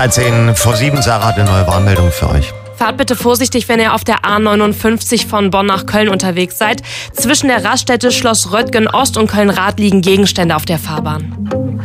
13 vor 7, Sarah hat eine neue Warnmeldung für euch. Fahrt bitte vorsichtig, wenn ihr auf der A59 von Bonn nach Köln unterwegs seid. Zwischen der Raststätte Schloss Röttgen Ost und Köln-Rath liegen Gegenstände auf der Fahrbahn.